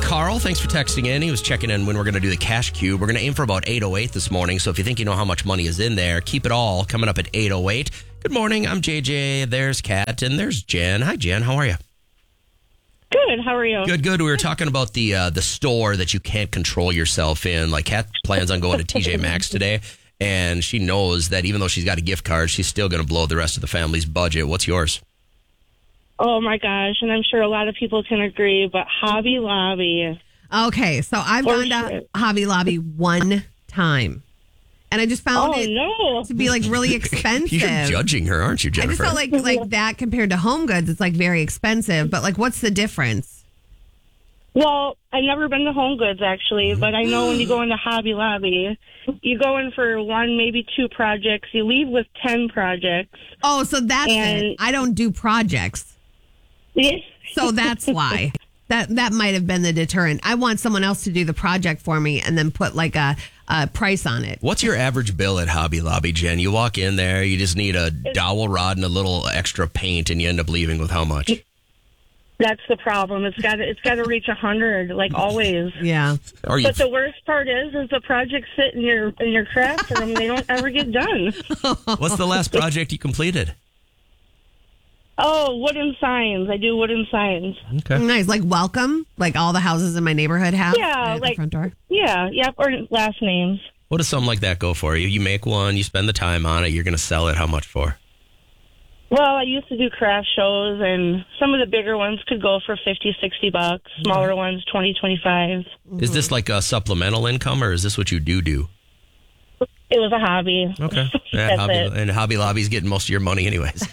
Carl, thanks for texting in. He was checking in when we're going to do the cash cube. We're going to aim for about 8:08 this morning. So if you think you know how much money is in there, keep it all coming up at 8:08. Good morning. I'm JJ. There's Kat and there's Jen. Hi, Jen. How are you? Good. How are you? Good. We were talking about the store that you can't control yourself in. Like, Kat plans on going to TJ Maxx today, and she knows that even though she's got a gift card, she's still going to blow the rest of the family's budget. What's yours? Oh, my gosh. And I'm sure a lot of people can agree, but Hobby Lobby. Okay, so I've gone to Hobby Lobby one time. And I just found it to be like really expensive. You're judging her, aren't you, Jennifer? I just felt like that compared to Home Goods, it's like very expensive. But like, what's the difference? Well, I've never been to Home Goods, actually, but I know when you go into Hobby Lobby, you go in for 1, maybe 2 projects. You leave with 10 projects. Oh, so that's it. I don't do projects. So that's why. That might have been the deterrent. I want someone else to do the project for me and then put like a price on it. What's your average bill at Hobby Lobby, Jen? You walk in there, you just need a dowel rod and a little extra paint, and you end up leaving with how much? That's the problem. It's got to reach 100, like always. Yeah. But the worst part is the projects sit in your craft room. They don't ever get done. What's the last project you completed? Oh, wooden signs. I do wooden signs. Okay. Nice. Like welcome? Like all the houses in my neighborhood have? Yeah. Like the front door? Yeah. Yep. Or last names. What does something like that go for you? You make one, you spend the time on it, you're going to sell it. How much for? Well, I used to do craft shows, and some of the bigger ones could go for $50-$60. Smaller ones, $20-$25. Mm-hmm. Is this like a supplemental income, or is this what you do? It was a hobby. Okay. And Hobby Lobby's getting most of your money anyways.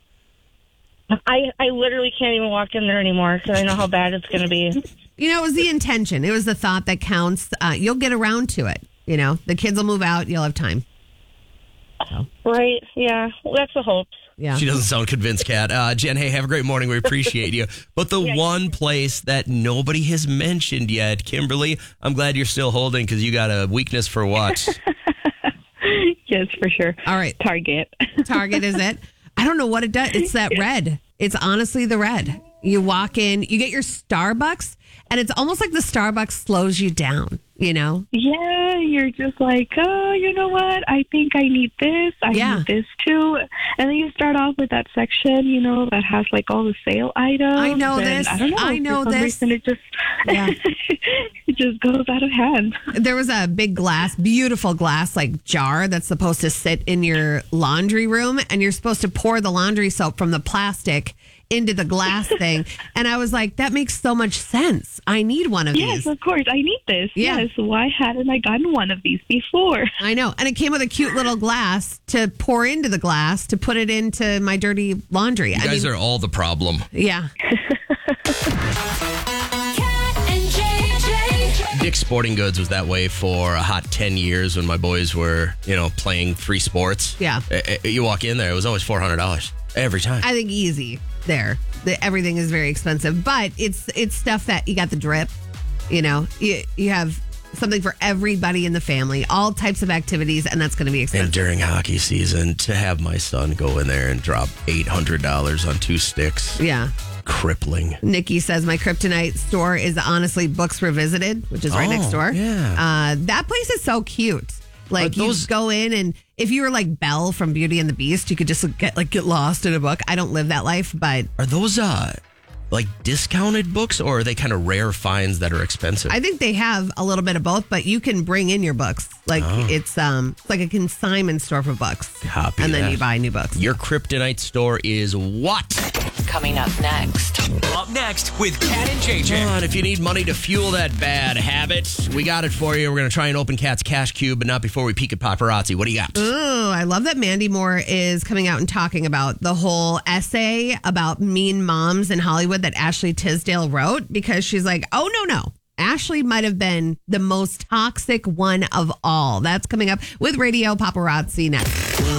I literally can't even walk in there anymore because I know how bad it's going to be. You know, it was the intention. It was the thought that counts. You'll get around to it. You know, the kids will move out. You'll have time. So. Right. Yeah. Well, that's the hopes. Yeah. She doesn't sound convinced, Kat. Jen, hey, have a great morning. We appreciate you. But the one place that nobody has mentioned yet, Kimberly, I'm glad you're still holding because you got a weakness for what? Yes, for sure. All right. Target. Target is it? I don't know what it does. It's that red. It's honestly the red. You walk in, you get your Starbucks, and it's almost like the Starbucks slows you down, you know? Yeah, you're just like, oh, you know what? I think I need this. I need this too. And then you start off with that section, you know, that has like all the sale items. I know this. I don't know. I know for some this. reason, it just, it just goes out of hand. There was a big glass, beautiful glass, like jar that's supposed to sit in your laundry room, and you're supposed to pour the laundry soap from the plastic into the glass thing. And I was like, that makes so much sense. I need one of these. Yes, of course. I need this. Yeah. Yes. Why hadn't I gotten one of these before? I know. And it came with a cute little glass to pour into the glass to put it into my dirty laundry. You guys are all the problem. Yeah. Dick's Sporting Goods was that way for a hot 10 years when my boys were, playing free sports. Yeah. You walk in there, it was always $400 every time. I think easy there. Everything is very expensive, but it's stuff that you got the drip, you have something for everybody in the family, all types of activities, and that's going to be expensive. And during hockey season, to have my son go in there and drop $800 on 2 sticks. Yeah. Crippling. Nikki says my kryptonite store is honestly Books Revisited, which is right next door. Yeah. That place is so cute. Like you go in, and if you were like Belle from Beauty and the Beast, you could just get lost in a book. I don't live that life, but are those like discounted books, or are they kind of rare finds that are expensive? I think they have a little bit of both, but you can bring in your books. Like it's like a consignment store for books. Copy and that. Then you buy new books. Your kryptonite store is what? Coming up next. Up next with Kat and JJ. And if you need money to fuel that bad habit, we got it for you. We're going to try and open Kat's cash cube, but not before we peek at paparazzi. What do you got? Oh, I love that Mandy Moore is coming out and talking about the whole essay about mean moms in Hollywood that Ashley Tisdale wrote, because she's like, oh, no. Ashley might have been the most toxic one of all. That's coming up with Radio Paparazzi next.